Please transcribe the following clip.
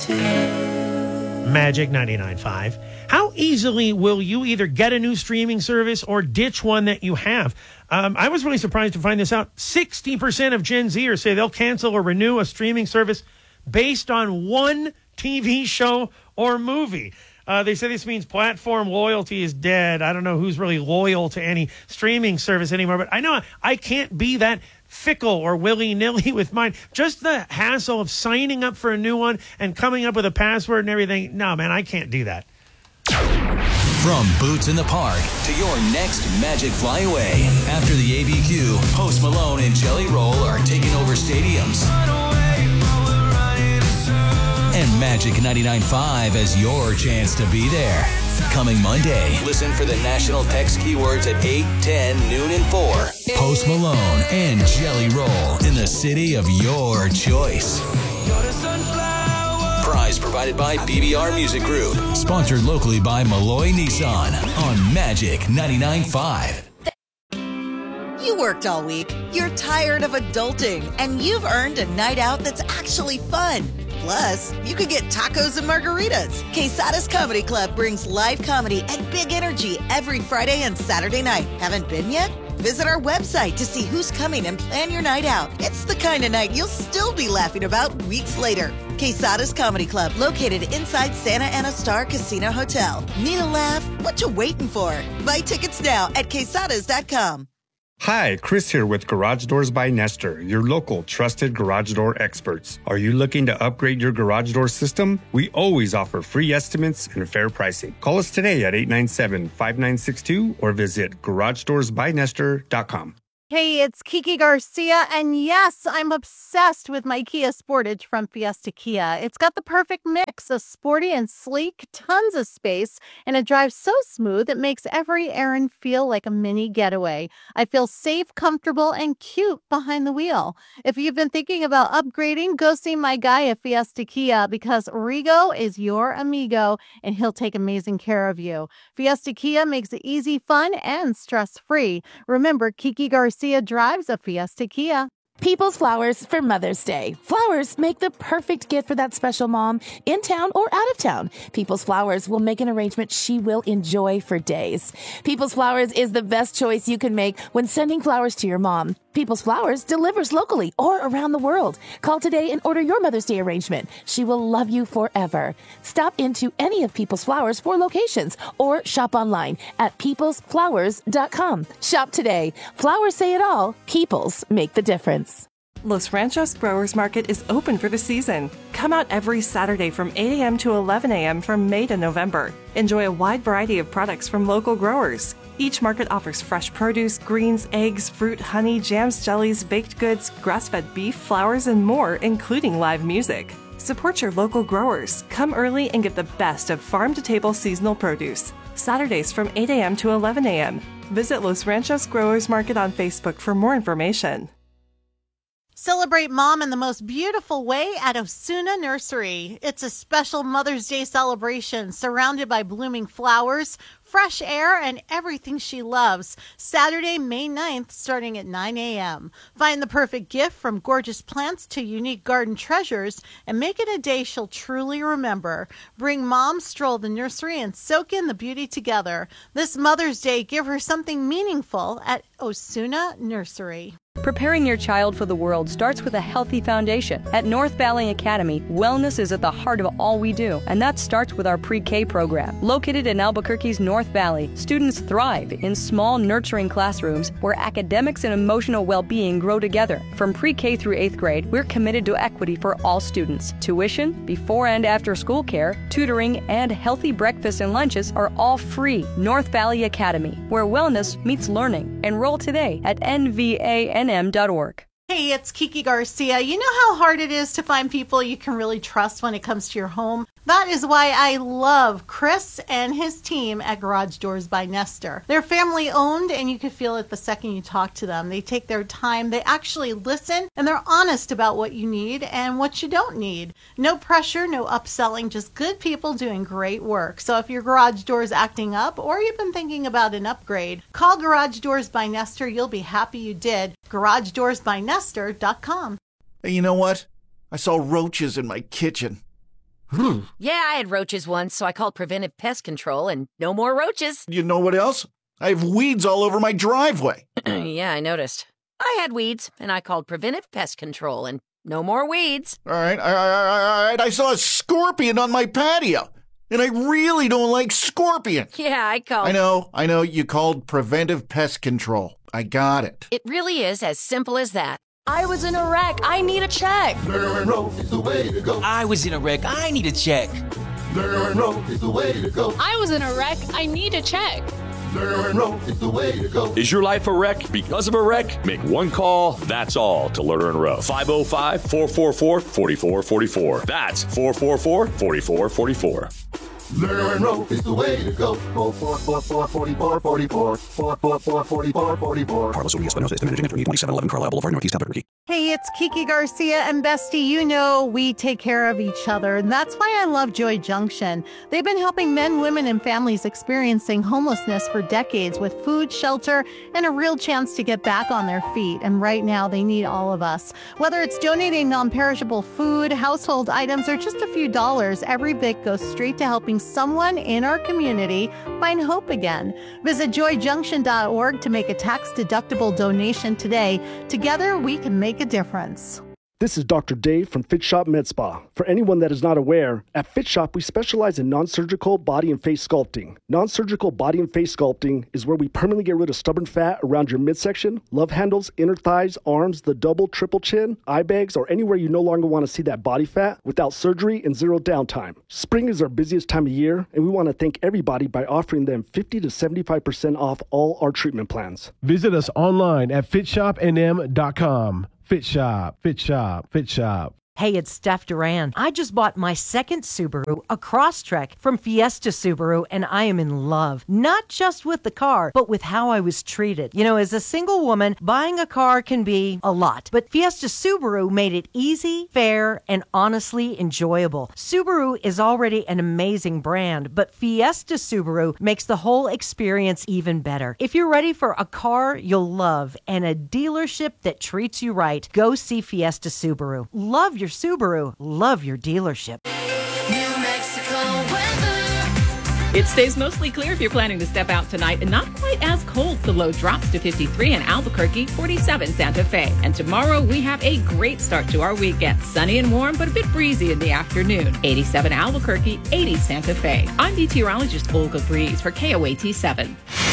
Magic 99.5. How easily will you either get a new streaming service or ditch one that you have? I was really surprised to find this out. 60% of Gen Zers say they'll cancel or renew a streaming service based on one TV show or movie. They say this means platform loyalty is dead. I don't know who's really loyal to any streaming service anymore, but I know I can't be that fickle or willy-nilly with mine. Just the hassle of signing up for a new one and coming up with a password and everything. No, man, I can't do that. From Boots in the Park to your next Magic Flyaway. After the ABQ, Post Malone and Jelly Roll are taking over stadiums. And Magic 99.5 as your chance to be there. Coming Monday, listen for the national text keywords at 8, 10, noon, and 4. Post Malone and Jelly Roll in the city of your choice. Prize provided by BBR Music Group. Sponsored locally by Malloy Nissan on Magic 99.5. You worked all week. You're tired of adulting, and you've earned a night out that's actually fun. Plus, you could get tacos and margaritas. Quesada's Comedy Club brings live comedy and big energy every Friday and Saturday night. Haven't been yet? Visit our website to see who's coming and plan your night out. It's the kind of night you'll still be laughing about weeks later. Quesada's Comedy Club, located inside Santa Ana Star Casino Hotel. Need a laugh? What you waiting for? Buy tickets now at quesadas.com. Hi, Chris here with Garage Doors by Nestor, your local trusted garage door experts. Are you looking to upgrade your garage door system? We always offer free estimates and fair pricing. Call us today at 897-5962 or visit garageDoorsByNestor.com. Hey, it's Kiki Garcia, and yes, I'm obsessed with my Kia Sportage from Fiesta Kia. It's got the perfect mix of sporty and sleek, tons of space, and it drives so smooth it makes every errand feel like a mini getaway. I feel safe, comfortable, and cute behind the wheel. If you've been thinking about upgrading, go see my guy at Fiesta Kia because Rigo is your amigo, and he'll take amazing care of you. Fiesta Kia makes it easy, fun, and stress-free. Remember, Kiki Garcia drives a Fiesta Kia. People's Flowers for Mother's Day. Flowers make the perfect gift for that special mom in town or out of town. People's Flowers will make an arrangement she will enjoy for days. People's Flowers is the best choice you can make when sending flowers to your mom. People's Flowers delivers locally or around the world. Call today and order your Mother's Day arrangement. She will love you forever. Stop into any of People's Flowers 4 locations or shop online at peoplesflowers.com. Shop today. Flowers say it all. Peoples make the difference. Los Ranchos Growers Market is open for the season. Come out every Saturday from 8 a.m. to 11 a.m. from May to November. Enjoy a wide variety of products from local growers. Each market offers fresh produce, greens, eggs, fruit, honey, jams, jellies, baked goods, grass-fed beef, flowers, and more, including live music. Support your local growers. Come early and get the best of farm-to-table seasonal produce. Saturdays from 8 a.m. to 11 a.m. Visit Los Ranchos Growers Market on Facebook for more information. Celebrate Mom in the most beautiful way at Osuna Nursery. It's a special Mother's Day celebration surrounded by blooming flowers, fresh air, and everything she loves. Saturday, May 9th, starting at 9 a.m. Find the perfect gift from gorgeous plants to unique garden treasures and make it a day she'll truly remember. Bring Mom, stroll the nursery, and soak in the beauty together. This Mother's Day, give her something meaningful at Osuna Nursery. Preparing your child for the world starts with a healthy foundation. At North Valley Academy, wellness is at the heart of all we do, and that starts with our pre-K program. Located in Albuquerque's North Valley, students thrive in small, nurturing classrooms where academics and emotional well-being grow together. From pre-K through 8th grade, we're committed to equity for all students. Tuition, before and after school care, tutoring, and healthy breakfasts and lunches are all free. North Valley Academy, where wellness meets learning. Enroll today at nvanm.org. Hey, it's Kiki Garcia. You know how hard it is to find people you can really trust when it comes to your home? That is why I love Chris and his team at Garage Doors by Nestor. They're family owned, and you can feel it the second you talk to them. They take their time, they actually listen, and they're honest about what you need and what you don't need. No pressure, no upselling, just good people doing great work. So if your garage door is acting up or you've been thinking about an upgrade, call Garage Doors by Nestor. You'll be happy you did. GarageDoorsByNestor.com. Hey, you know what? I saw roaches in my kitchen. Yeah, I had roaches once, so I called Preventive Pest Control, and no more roaches. You know what else? I have weeds all over my driveway. Yeah, I noticed. I had weeds, and I called Preventive Pest Control, and no more weeds. All right. I saw a scorpion on my patio, and I really don't like scorpions. Yeah, I called... I know. You called Preventive Pest Control. I got it. It really is as simple as that. I was in a wreck. I need a check. Lerner and Rowe is the way to go. I was in a wreck. I need a check. Lerner and Rowe is the way to go. I was in a wreck. I need a check. Lerner and Rowe is the way to go. Is your life a wreck because of a wreck? Make one call, that's all, to Lerner and Rowe. 505-444-4444. That's 444-4444. Lerner and Rowe is the way to go. 444-4444. 444-4444. Carlos Urias Espinosa, Estimate Managing Attorney, 2711 Carlisle Boulevard, Northeast Albuquerque. Hey, it's Kiki Garcia and Bestie. You know we take care of each other, and that's why I love Joy Junction. They've been helping men, women, and families experiencing homelessness for decades with food, shelter, and a real chance to get back on their feet. And right now, they need all of us. Whether it's donating non-perishable food, household items, or just a few dollars, every bit goes straight to helping someone in our community find hope again. Visit joyjunction.org to make a tax-deductible donation today. Together, we can make a difference. This is Dr. Dave from Fit Shop Med Spa. For anyone that is not aware, at Fit Shop we specialize in non-surgical body and face sculpting. Non-surgical body and face sculpting is where we permanently get rid of stubborn fat around your midsection, love handles, inner thighs, arms, the double, triple chin, eye bags, or anywhere you no longer want to see that body fat without surgery and zero downtime. Spring is our busiest time of year, and we want to thank everybody by offering them 50 to 75% off all our treatment plans. Visit us online at fitshopnm.com. Fit Shop, Fit Shop, Fit Shop. Hey, it's Steph Duran. I just bought my second Subaru, a Crosstrek from Fiesta Subaru, and I am in love. Not just with the car, but with how I was treated. You know, as a single woman, buying a car can be a lot, but Fiesta Subaru made it easy, fair, and honestly enjoyable. Subaru is already an amazing brand, but Fiesta Subaru makes the whole experience even better. If you're ready for a car you'll love and a dealership that treats you right, go see Fiesta Subaru. Love your Subaru, love your dealership. New Mexico weather. It stays mostly clear if you're planning to step out tonight and not quite as cold. The low drops to 53 in Albuquerque, 47 Santa Fe. And tomorrow we have a great start to our weekend. Sunny and warm, but a bit breezy in the afternoon. 87 Albuquerque, 80 Santa Fe. I'm meteorologist Olga Breeze for KOAT 7.